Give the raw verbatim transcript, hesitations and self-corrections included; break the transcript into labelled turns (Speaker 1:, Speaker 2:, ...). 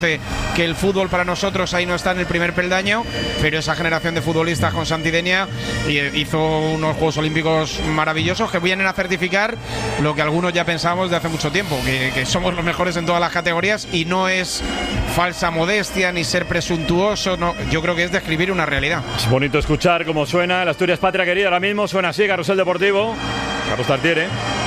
Speaker 1: que el fútbol para nosotros ahí no está en el primer peldaño, pero esa generación de futbolistas con Santi Denia hizo unos Juegos Olímpicos maravillosos que vienen a certificar lo que algunos ya pensábamos de hace mucho tiempo, que, que somos los mejores en todas las categorías, y no es falsa modestia ni ser presuntuoso, no, yo creo que es describir una realidad.
Speaker 2: Es bonito escuchar cómo suena el Asturias Patria Querida ahora mismo, suena así, Carrusel Deportivo, Carlos Tartiere.